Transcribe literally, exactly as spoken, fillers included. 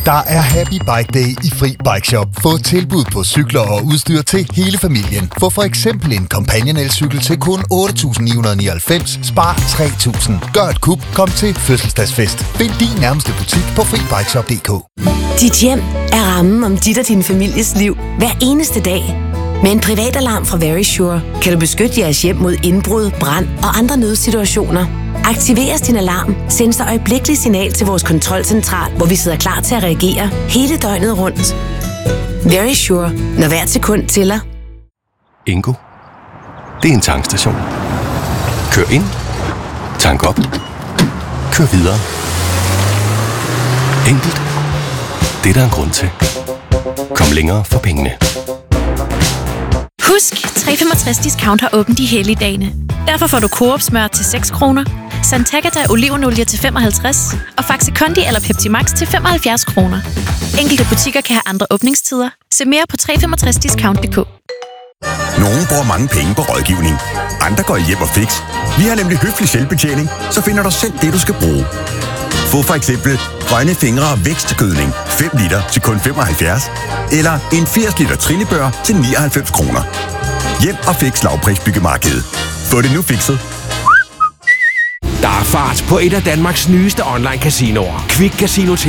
Der er Happy Bike Day i Fri Bike Shop. Få tilbud på cykler og udstyr til hele familien. Få for eksempel en Companion elcykel til kun otte tusind ni hundrede nioghalvfems. Spar tre tusind. Gør et kup. Kom til fødselsdagsfest. Find din nærmeste butik på fri bike shop punktum d k. Dit hjem er rammen om dit og din families liv hver eneste dag. Med en privatalarm fra Verisure kan du beskytte jeres hjem mod indbrud, brand og andre nødsituationer. Aktiveres din alarm, sendes der øjeblikkeligt signal til vores kontrolcentral, hvor vi sidder klar til at reagere hele døgnet rundt. Verisure, når hvert sekund tæller. Ingo. Det er en tankstation. Kør ind. Tank op. Kør videre. Enkelt. Det er der en grund til. Kom længere for pengene. Husk, tre femogtres discount har åbent de hellige dage. Derfor får du Coop smør til seks kroner, Santagata olivenolie til femoghalvtreds og Faxe Kondi eller Pepsi Max til femoghalvfjerds kroner. Enkelte butikker kan have andre åbningstider. Se mere på tre femogtres discount punktum d k. Nogle bruger mange penge på rådgivning. Andre går i hjem og fix. Vi har nemlig høflig selvbetjening, så finder du selv det, du skal bruge. Få for eksempel grønne fingre og vækstgødning fem liter til kun femoghalvfjerds. Eller en firs liter trillebør til nioghalvfems kroner. Hjem og fix lavprisbyggemarkedet. Få det nu fikset. Der er fart på et af Danmarks nyeste online casinoer. Quick Casino til